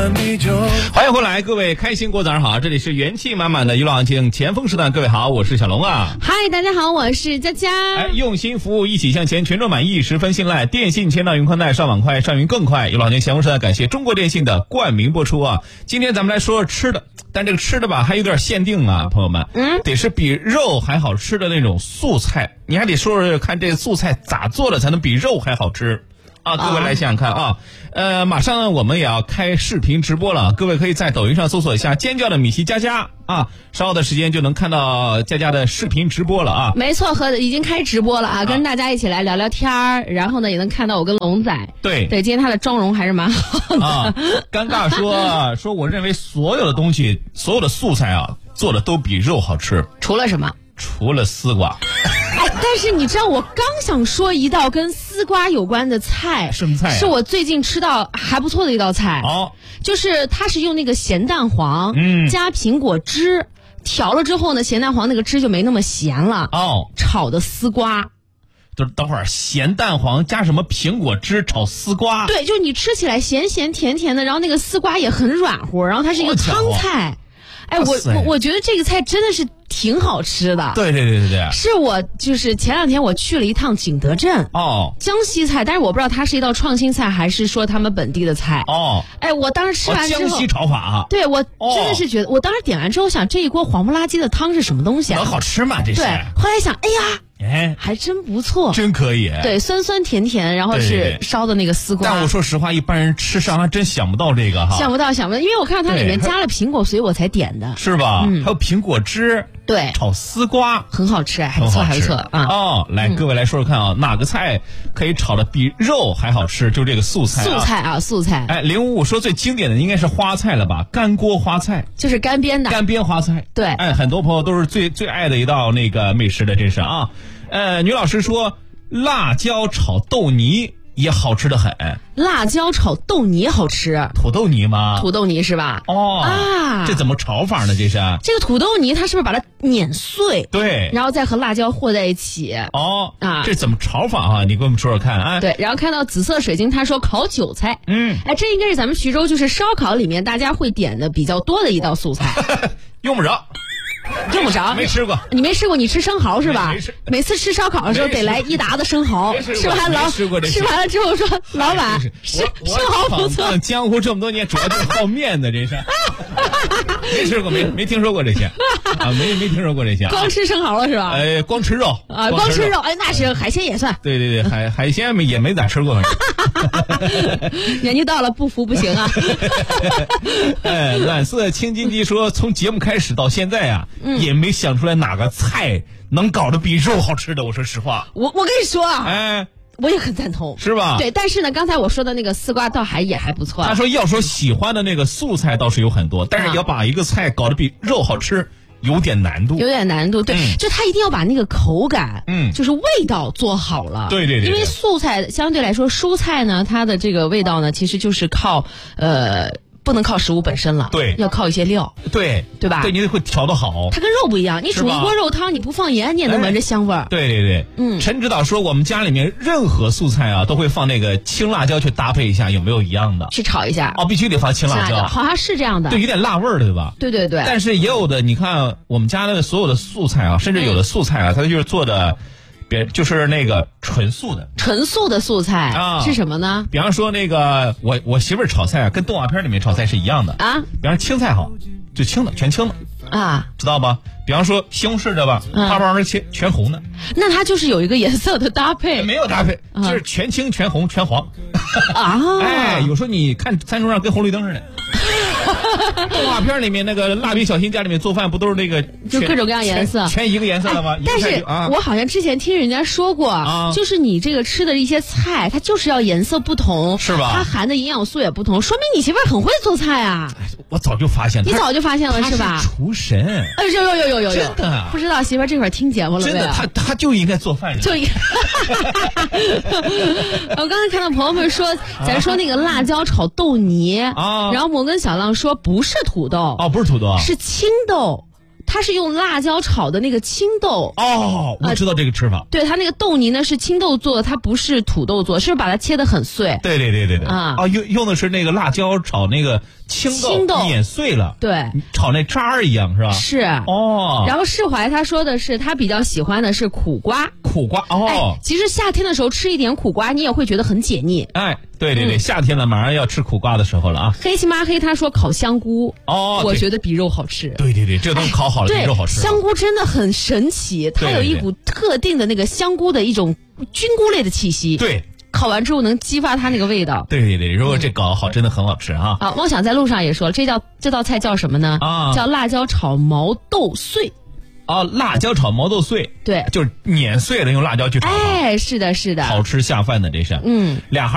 了你就。 欢迎回来，各位开心过早上好，这里是元气满满的娱乐行情前锋时段，各位好，我是小龙啊。 嗨，大家好，我是佳佳。 用心服务，一起向前，群众满意，十分信赖。电信千道云宽带，上网快，上云更快。娱乐行情前锋时段，感谢中国电信的冠名播出啊。今天咱们来说说吃的，但这个吃的吧还有点限定啊，朋友们，得是比肉还好吃的那种素菜，你还得说说看这个素菜咋做的才能比肉还好吃。啊，各位来想想看啊，马上呢我们也要开视频直播了，各位可以在抖音上搜索一下尖叫的米西佳佳啊，稍后的时间就能看到佳佳的视频直播了啊。 没错，已经开直播了啊，跟大家一起来聊聊天儿，然后呢也能看到我跟龙仔。对，今天他的妆容还是蛮好的啊。 尴尬说我认为所有的东西，所有的素菜啊做的都比肉好吃， 除了什么？ 除了丝瓜。 但是你知道我刚想说一道跟丝瓜有关的菜， 什么菜啊？ 是我最近吃到还不错的一道菜哦， 就是它是用那个咸蛋黄加苹果汁调了之后呢，咸蛋黄那个汁就没那么咸了哦， 炒的丝瓜。 就是等会儿咸蛋黄加什么苹果汁炒丝瓜？ 对，就是你吃起来咸咸甜甜的，然后那个丝瓜也很软乎，然后它是一个汤菜。哎，我觉得这个菜真的是挺好吃的。 对， 是我就是前两天我去了一趟景德镇哦， 江西菜，但是我不知道它是一道创新菜还是说他们本地的菜哦。 哎，我当时吃完之后， 江西炒法， 对我真的是觉得，我当时点完之后想这一锅黄不拉几的汤是什么东西啊？ 能好吃吗？这是。 对，后来想，哎呀。还真不错， 真可以。 对，酸酸甜甜，然后是烧的那个丝瓜。 但我说实话，一般人吃上还真想不到这个哈。 想不到，因为我看到它里面加了苹果，所以我才点的。 是吧？还有苹果汁， 对， 炒丝瓜很好吃，还不错，还不错啊。 哦，来，各位来说说看啊，哪个菜可以炒的比肉还好吃？就这个素菜。 素菜。 哎，055说最经典的应该是花菜了吧？干锅花菜， 就是干煸的。 干煸花菜。 对。 哎，很多朋友都是最爱的一道那个美食的，这是啊。女老师说辣椒炒豆泥也好吃的很。 辣椒炒豆泥好吃？ 土豆泥吗？ 土豆泥是吧？ 哦啊，这怎么炒法呢？这是这个土豆泥，它是不是把它碾碎？ 对， 然后再和辣椒和在一起。 哦啊，这怎么炒法啊？你给我们说说看啊。 对，然后看到紫色水晶，他说烤韭菜。哎，这应该是咱们徐州就是烧烤里面大家会点的比较多的一道素菜。 用不着。 用不着， 没吃过。 你没吃过，你吃生蚝是吧？每次吃烧烤的时候得来一打子生蚝，吃完了之后说老板，生蚝不错。 江湖这么多年，主要就是好面的，这是。没吃过，没听说过这些啊，没听说过这些。 光吃生蚝了是吧？ 光吃肉啊，光吃肉，哎，那是海鲜也算。 对，海鲜也没咋吃过。 年纪到了不服不行啊。 哎，蓝色青金鸡说，从节目开始到现在啊，也没想出来哪个菜能搞得比肉好吃的。我说实话， 我跟你说啊， 哎， 我也很赞同， 是吧？ 对，但是呢，刚才我说的那个丝瓜倒也还不错。 他说要说喜欢的那个素菜倒是有很多，但是要把一个菜搞得比肉好吃，有点难度。 对，就他一定要把那个口感，就是味道做好了。 对， 因为素菜相对来说，蔬菜呢，它的这个味道呢，其实就是靠不能靠食物本身了， 对， 要靠一些料， 对吧？对，你得会调得好。 它跟肉不一样，你煮一锅肉汤，你不放盐，你也能闻着香味儿。 对，陈指导说，我们家里面任何素菜啊，都会放那个青辣椒去搭配一下，有没有一样的？ 去炒一下哦，必须得放青辣椒， 好像是这样的， 对，有点辣味儿，对吧？ 对。 但是也有的，你看我们家的所有的素菜啊，甚至有的素菜啊，它就是做的。就是那个纯素的素菜啊， 是什么呢？ 比方说那个我媳妇儿炒菜啊，跟动画片里面炒菜是一样的啊。比方说青菜好，就青的，全青的啊， 知道吧？比方说西红柿的吧，它往上切全红的， 那它就是有一个颜色的搭配， 没有搭配，就是全青、全红、全黄啊。 哎，有时候你看餐桌上跟红绿灯似的。动画片里面那个蜡笔小新家里面做饭不都是那个就各种各样颜色全一个颜色的吗？ 但是我好像之前听人家说过，就是你这个吃的一些菜，它就是要颜色不同， 是吧？ 它含的营养素也不同，说明你媳妇儿很会做菜啊。 我早就发现了， 你早就发现了是吧？ 厨神， 有， 真的不知道媳妇儿这会儿听节目了没有？ 真的，他就应该做饭。 我刚才看到朋友们说，咱说那个辣椒炒豆泥啊，然后我跟小浪说不是土豆哦，不是土豆， 是青豆。它是用辣椒炒的那个青豆哦，我知道这个吃法。 对，它那个豆泥呢是青豆做的，它不是土豆做，是不是把它切得很碎？ 对啊，用的是那个辣椒炒那个青豆碾碎了， 对， 炒那渣儿一样是吧？ 是哦。 然后释怀他说的是他比较喜欢的是苦瓜。 苦瓜哦， 其实夏天的时候吃一点苦瓜，你也会觉得很解腻。 对，夏天了，马上要吃苦瓜的时候了啊。 黑漆麻黑他说烤香菇，我觉得比肉好吃。 对，这个东西烤好了比肉好吃。 香菇真的很神奇，它有一股特定的那个香菇的一种菌菇类的气息。 对。 烤完之后能激发它那个味道。 对，如果这搞好，真的很好吃啊！ 妄想在路上也说了，这道菜叫什么呢？叫辣椒炒毛豆碎。 辣椒炒毛豆碎， 对， 就是碾碎了用辣椒去炒。 是的， 好吃下饭的这是。 俩